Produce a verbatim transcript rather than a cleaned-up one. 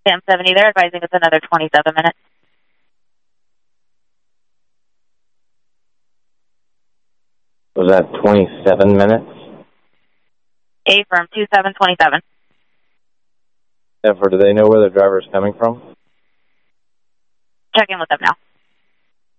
Sam seventy, they're advising it's another twenty-seven minutes. Was that twenty-seven minutes? A firm, two seven twenty-seven. Therefore, do they know where the driver is coming from? Check in with them now.